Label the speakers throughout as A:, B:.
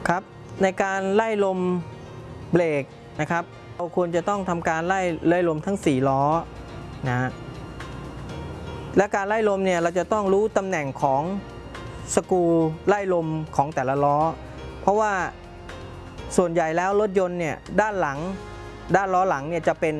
A: ครับในการไล่ลมเบรกนะครับเราควรจะต้องทำการไล่ลมทั้ง4ล้อนะและการไล่ลมเนี่ยเราจะต้องรู้ตำแหน่งของสกรูไล่ลมของแต่ละล้อเพราะว่าส่วนใหญ่แล้วรถยนต์เนี่ยด้านล้อหลังเนี่ยจะเป็น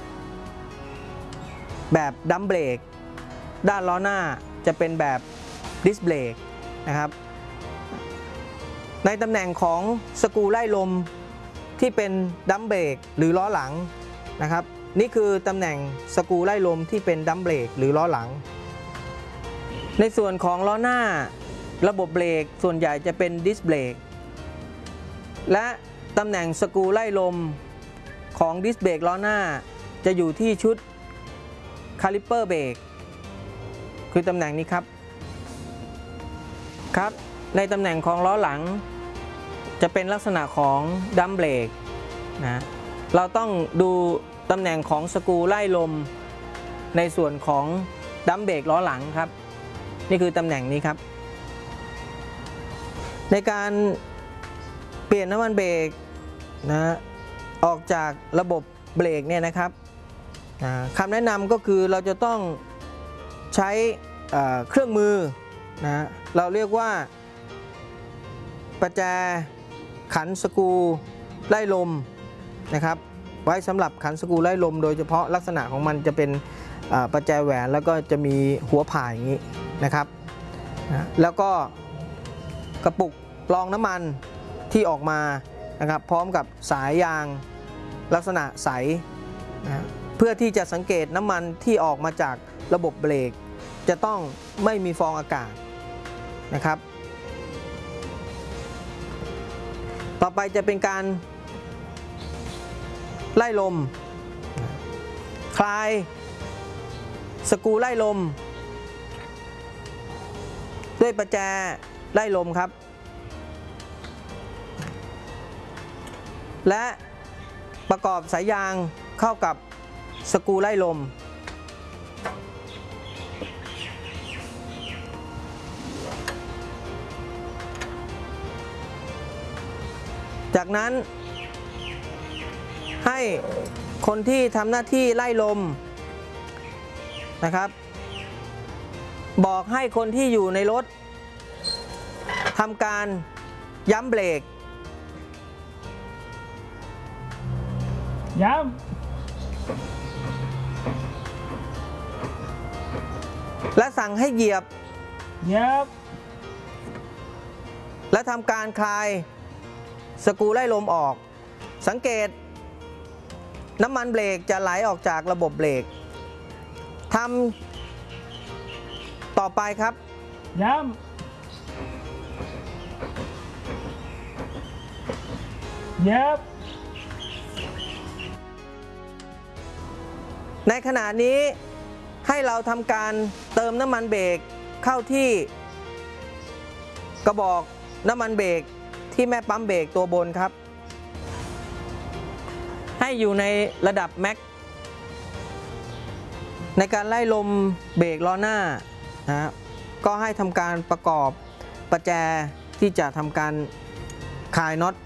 A: แบบดัมเบรกด้านล้อหน้าจะเป็นแบบดิสเบรกนะครับในตำแหน่งของสกรูไล่ลมที่เป็นดัมเบรกหรือล้อหลังนะครับนี่คือตำแหน่งสกรูไล่ลมที่เป็นดัมเบรกหรือล้อหลังในส่วนของล้อหน้าระบบเบรกส่วนใหญ่จะเป็นดิสเบรกและตำแหน่งสกรูไล่ลมของดิสเบรกล้อหน้าจะอยู่ที่ชุดคาลิปเปอร์เบรกคือตำแหน่งนี้ครับในตำแหน่งของล้อหลังจะเป็นลักษณะของดัมเบรกนะเราต้องดูตำแหน่งของสกรูไล่ลมในส่วนของดัมเบรกล้อหลังครับนี่คือตำแหน่งนี้ครับในการเปลี่ยนน้ำมันเบรกนะออกจากระบบเบรกเนี่ยนะครับคำแนะนำก็คือเราจะต้องใช้เครื่องมือนะเราเรียกว่าประแจขันสกรูไล่ลมนะครับไว้สำหรับขันสกรูไล่ลมโดยเฉพาะลักษณะของมันจะเป็นประแจแหวนแล้วก็จะมีหัวผ่าอย่างนี้นะครับแล้วก็กระปุกรองน้ำมันที่ออกมานะครับพร้อมกับสายยางลักษณะใสนะเพื่อที่จะสังเกตน้ำมันที่ออกมาจากระบบเบรกจะต้องไม่มีฟองอากาศนะครับต่อไปจะเป็นการไล่ลมคลายสกรูไล่ลมด้วยประแจไล่ลมครับและประกอบสายยางเข้ากับสกรูไล่ลมจากนั้นให้คนที่ทำหน้าที่ไล่ลมนะครับบอกให้คนที่อยู่ในรถทำการย้ำเบรก
B: ย้
A: ำและสั่งให้เหยียบและทำการคลายสกรูไล่ลมออกสังเกตน้ำมันเบรกจะไหลออกจากระบบเบรกทำต่อไปครับในขณะนี้ให้เราทำการเติมน้ำมันเบรกเข้าที่กระบอกน้ำมันเบรกที่แม่ปั๊มเบรกตัวบนครับให้อยู่ในระดับแม็กในการไล่ลมเบรกล้อหน้านะก็ให้ทำการประกอบประแจที่จะทำการคลายน็อต